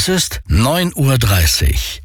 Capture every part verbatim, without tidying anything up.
Es ist neun Uhr dreißig.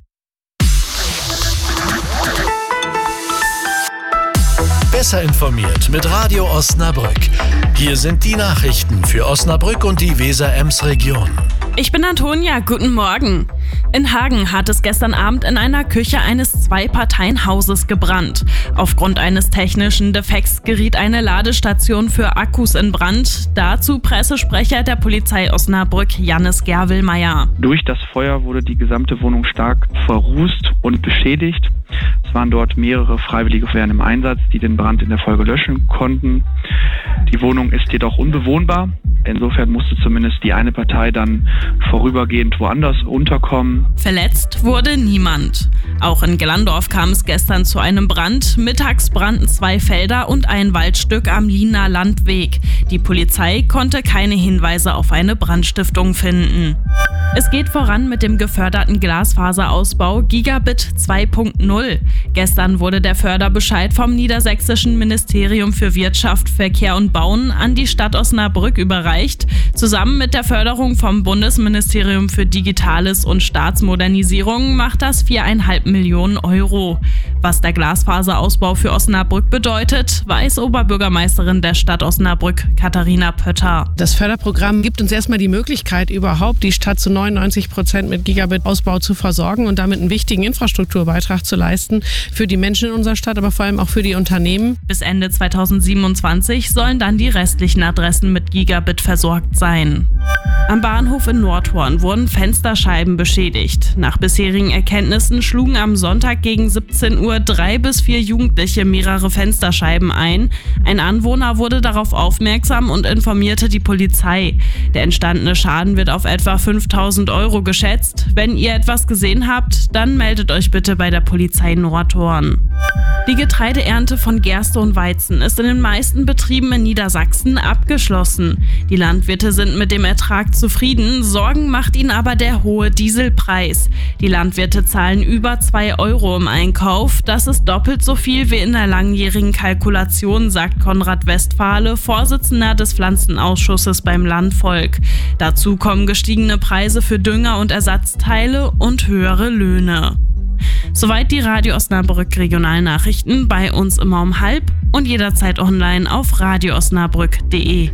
Besser informiert mit Radio Osnabrück. Hier sind die Nachrichten für Osnabrück und die Weser-Ems-Region. Ich bin Antonia, guten Morgen. In Hagen hat es gestern Abend in einer Küche eines Zwei-Parteien-Hauses gebrannt. Aufgrund eines technischen Defekts geriet eine Ladestation für Akkus in Brand. Dazu Pressesprecher der Polizei Osnabrück, Jannis Gerwelmeier. Durch das Feuer wurde die gesamte Wohnung stark verrußt und beschädigt. Es waren dort mehrere freiwillige Feuerwehren im Einsatz, die den Brand in der Folge löschen konnten. Die Wohnung ist jedoch unbewohnbar. Insofern musste zumindest die eine Partei dann vorübergehend woanders unterkommen. Verletzt wurde niemand. Auch in Glandorf kam es gestern zu einem Brand. Mittags brannten zwei Felder und ein Waldstück am Liener Landweg. Die Polizei konnte keine Hinweise auf eine Brandstiftung finden. Es geht voran mit dem geförderten Glasfaserausbau Gigabit zwei Punkt null. Gestern wurde der Förderbescheid vom Niedersächsischen Ministerium für Wirtschaft, Verkehr und Bauen an die Stadt Osnabrück überreicht. Zusammen mit der Förderung vom Bundesministerium für Digitales und Staatsmodernisierung macht das viereinhalb Millionen Euro. Was der Glasfaserausbau für Osnabrück bedeutet, weiß Oberbürgermeisterin der Stadt Osnabrück, Katharina Pötter. Das Förderprogramm gibt uns erstmal die Möglichkeit, überhaupt die Stadt zu neunundneunzig Prozent mit Gigabit-Ausbau zu versorgen und damit einen wichtigen Infrastrukturbeitrag zu leisten für die Menschen in unserer Stadt, aber vor allem auch für die Unternehmen. Bis Ende zweitausendsiebenundzwanzig sollen dann die restlichen Adressen mit Gigabit versorgt sein. Am Bahnhof in Nordhorn wurden Fensterscheiben beschädigt. Nach bisherigen Erkenntnissen schlugen am Sonntag gegen siebzehn Uhr drei bis vier Jugendliche mehrere Fensterscheiben ein. Ein Anwohner wurde darauf aufmerksam und informierte die Polizei. Der entstandene Schaden wird auf etwa fünftausend Euro geschätzt. Wenn ihr etwas gesehen habt, dann meldet euch bitte bei der Polizei Nordhorn. Die Getreideernte von Gerste und Weizen ist in den meisten Betrieben in Niedersachsen abgeschlossen. Die Landwirte sind mit dem Ertrag zufrieden, Sorgen macht ihnen aber der hohe Dieselpreis. Die Landwirte zahlen über zwei Euro im Einkauf. Das ist doppelt so viel wie in der langjährigen Kalkulation, sagt Konrad Westphale, Vorsitzender des Pflanzenausschusses beim Landvolk. Dazu kommen gestiegene Preise für Dünger und Ersatzteile und höhere Löhne. Soweit die Radio Osnabrück Regionalnachrichten, bei uns immer um halb und jederzeit online auf radio osnabrück punkt de.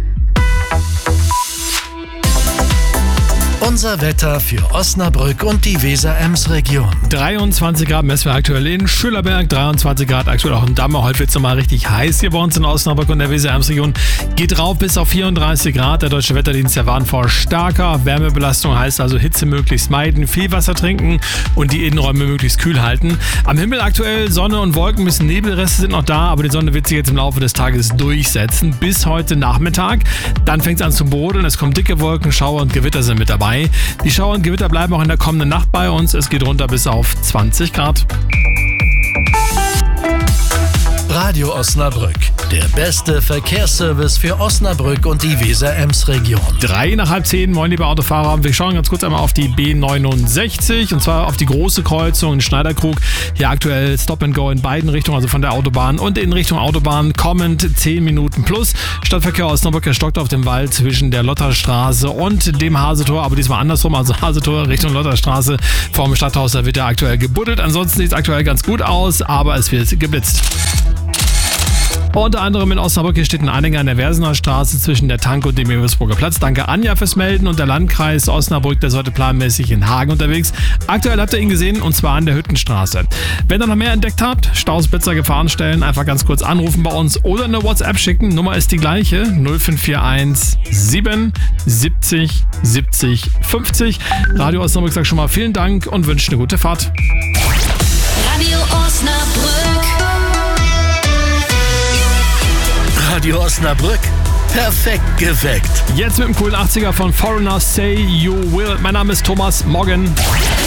Unser Wetter für Osnabrück und die Weser-Ems-Region. dreiundzwanzig Grad messen wir aktuell in Schülerberg, dreiundzwanzig Grad aktuell auch in Damme. Heute wird es nochmal richtig heiß hier bei uns in Osnabrück und der Weser-Ems-Region. Geht rauf bis auf vierunddreißig Grad. Der Deutsche Wetterdienst, der warnt vor starker Wärmebelastung, heißt also Hitze möglichst meiden, viel Wasser trinken und die Innenräume möglichst kühl halten. Am Himmel aktuell Sonne und Wolken, ein bisschen Nebelreste sind noch da, aber die Sonne wird sich jetzt im Laufe des Tages durchsetzen bis heute Nachmittag. Dann fängt es an zu brodeln, es kommen dicke Wolken, Schauer und Gewitter sind mit dabei. Die Schauer und Gewitter bleiben auch in der kommenden Nacht bei uns. Es geht runter bis auf zwanzig Grad. Radio Osnabrück, der beste Verkehrsservice für Osnabrück und die Weser-Ems-Region. Drei nach halb zehn, moin liebe Autofahrer. Wir schauen ganz kurz einmal auf die B neunundsechzig und zwar auf die große Kreuzung in Schneiderkrug. Hier aktuell Stop and Go in beiden Richtungen, also von der Autobahn und in Richtung Autobahn kommend zehn Minuten plus. Stadtverkehr Osnabrück stockt auf dem Wald zwischen der Lotterstraße und dem Hasetor, aber diesmal andersrum, also Hasetor Richtung Lotterstraße vorm Stadthaus, da wird er aktuell gebuddelt. Ansonsten sieht es aktuell ganz gut aus, aber es wird geblitzt. Unter anderem in Osnabrück hier steht ein Anhänger an der Versener Straße zwischen der Tanke und dem Ebersburger Platz. Danke Anja fürs Melden und der Landkreis Osnabrück, der ist heute planmäßig in Hagen unterwegs. Aktuell habt ihr ihn gesehen und zwar an der Hüttenstraße. Wenn ihr noch mehr entdeckt habt, Staus, Blitzer, Gefahrenstellen, einfach ganz kurz anrufen bei uns oder eine WhatsApp schicken. Nummer ist die gleiche, null fünf vier eins sieben siebzig siebzig fünfzig. Radio Osnabrück sagt schon mal vielen Dank und wünscht eine gute Fahrt. Radio Osnabrück. Radio Osnabrück, perfekt geweckt. Jetzt mit dem coolen achtziger von Foreigner, Say You Will. Mein Name ist Thomas. Morgen.